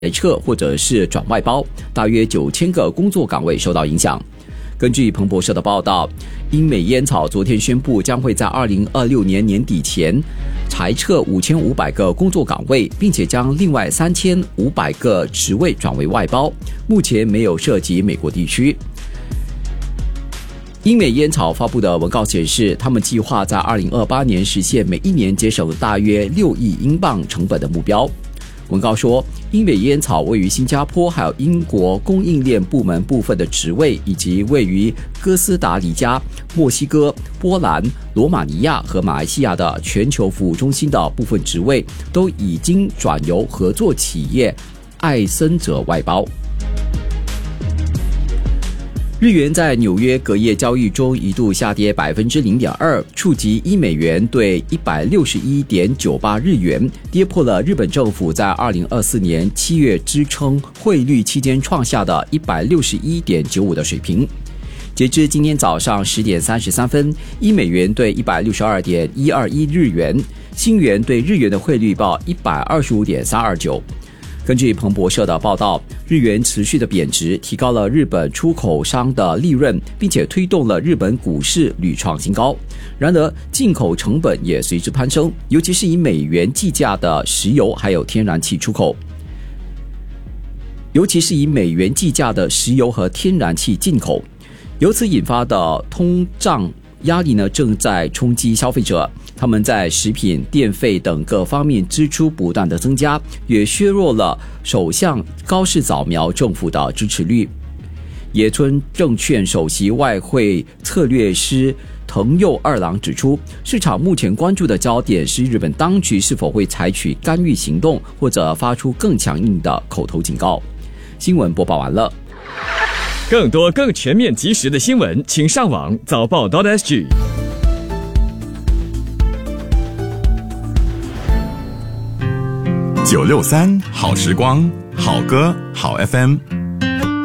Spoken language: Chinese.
撤或者是转外包，大约9000个工作岗位受到影响。根据彭博社的报道，英美烟草昨天宣布将会在2026年年底前裁撤5500个工作岗位，并且将另外3500个职位转为外包，目前没有涉及美国地区。英美烟草发布的文告显示，他们计划在2028年实现每一年节省大约6亿英镑成本的目标。文告说，英美烟草位于新加坡还有英国供应链部门部分的职位，以及位于哥斯达黎加、墨西哥、波兰、罗马尼亚和马来西亚的全球服务中心的部分职位，都已经转由合作企业艾森哲外包。日元在纽约隔夜交易中一度下跌 0.2%， 触及$1对161.98日元，跌破了日本政府在2024年7月支撑汇率期间创下的161.95的水平。截至今天早上10点33分，$1对162.121日元，新元对日元的汇率报125.329。根据彭博社的报道，日元持续的贬值提高了日本出口商的利润，并且推动了日本股市屡创新高。然而，进口成本也随之攀升，尤其是以美元计价的石油还有天然气出口。进口，由此引发的通胀压力正在冲击消费者，他们在食品、电费等各方面支出不断的增加，也削弱了首相高市早苗政府的支持率。野村证券首席外汇策略师藤佑二郎指出，市场目前关注的焦点是日本当局是否会采取干预行动，或者发出更强硬的口头警告。新闻播报完了。 更多更全面及时的新闻，请上网早报.sg。 963好时光，好歌好 FM。